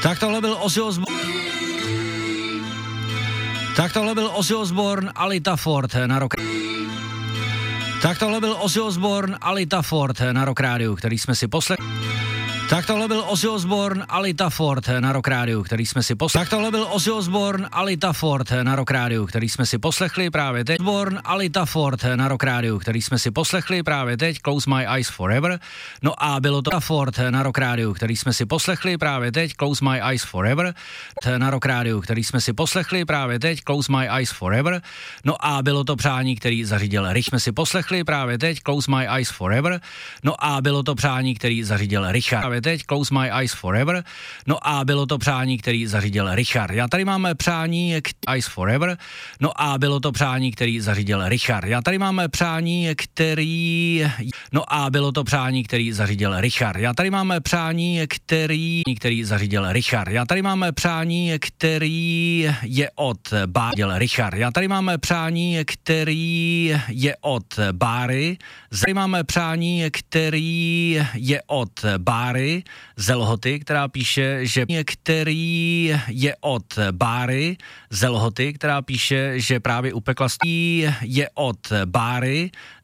Tak tohle byl Ozzy Osbourne, Alita Ford na Rock. Tak tohle byl Ozzy Osbourne, Alita Ford na Rock Rádiu, který jsme si poslechli. Tak tohle byl Ozzy Osbourne, Alita Ford na Rock Rádiu, který jsme si poslechli. Tak tohle byl Ozzy Osbourne, Alita Ford na Rock Rádiu, který jsme si poslechli právě teď. Osbourne, Alita Ford na Rock Rádiu, který jsme si poslechli právě teď. Close My Eyes Forever. No a bylo to Ford na Rock Rádiu, který jsme si poslechli právě teď. Close My Eyes Forever. Na Rock Rádiu, který jsme si poslechli právě teď. Close My Eyes Forever. No a bylo to přání, který zařídil Rich. Jsme si poslechli právě teď. Close My Eyes Forever. No a bylo to přání, který zařídil Richard. Teď Close My Eyes Forever. No a bylo to přání, který zařídil Richard. Já tady máme přání Eyes Forever. No a bylo to přání, který zařídil Richard. Já tady máme přání, který... No a bylo to přání, který zařídil Richard. Já tady máme přání, který zařídil Richard. Já tady máme přání, který je od Bádil Richard. Já tady máme přání, který je od Báry. Tady máme přání, který je od Báry z Lhoty, která píše, že který je od Báry z Lhoty, která píše, že právě upekla je od Báry